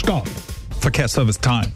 Stau. Verkehrsservice Time.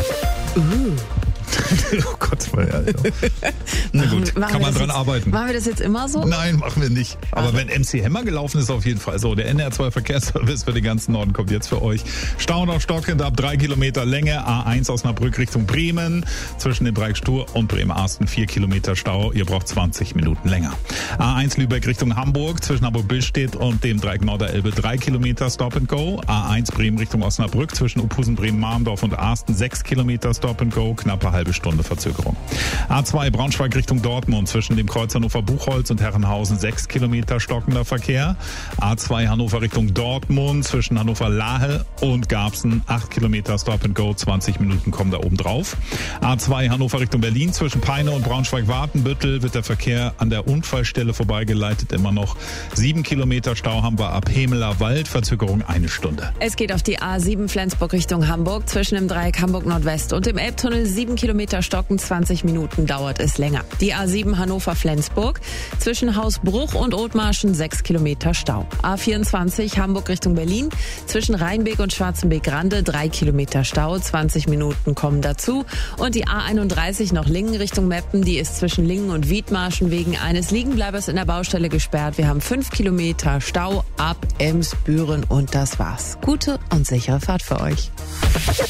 Oh Gott, Alter. Na gut, kann man dran arbeiten. Machen wir das jetzt immer so? Nein, machen wir nicht. Aber wenn MC Hammer gelaufen ist, auf jeden Fall so. Der NR2 Verkehrsservice für den ganzen Norden kommt jetzt für euch. Stau noch stockend ab 3 Kilometer Länge. A1 Osnabrück Richtung Bremen. Zwischen dem Dreieck Stur und Bremen-Arsten 4 Kilometer Stau. Ihr braucht 20 Minuten länger. A1 Lübeck Richtung Hamburg. Zwischen Hamburg-Billstedt und dem Dreieck Norderelbe 3 Kilometer Stop and Go. A1 Bremen Richtung Osnabrück. Zwischen Uphusen, Bremen, Marmdorf und Arsten 6 Kilometer Stop and Go. Knappe halbe Stunde Verzögerung. A2 Braunschweig Richtung Dortmund zwischen dem Kreuz Hannover-Buchholz und Herrenhausen 6 Kilometer stockender Verkehr. A2 Hannover Richtung Dortmund zwischen Hannover-Lahe und Garbsen 8 Kilometer Stop and Go, 20 Minuten kommen da oben drauf. A2 Hannover Richtung Berlin zwischen Peine und Braunschweig-Wartenbüttel wird der Verkehr an der Unfallstelle vorbeigeleitet. Immer noch 7 Kilometer Stau haben wir ab Hemeler Wald, Verzögerung 1 Stunde. Es geht auf die A7 Flensburg Richtung Hamburg zwischen dem Dreieck Hamburg Nordwest und dem Elbtunnel 7 Kilometer stocken, 20 Minuten dauert es länger. Die A7 Hannover-Flensburg zwischen Hausbruch und Othmarschen 6 Kilometer Stau. A24 Hamburg Richtung Berlin zwischen Rheinbeek und Schwarzenbeek-Rande 3 Kilometer Stau, 20 Minuten kommen dazu. Und die A31 noch Lingen Richtung Meppen, die ist zwischen Lingen und Wiedmarschen wegen eines Liegenbleibers in der Baustelle gesperrt. Wir haben 5 Kilometer Stau ab Ems, Büren und das war's. Gute und sichere Fahrt für euch.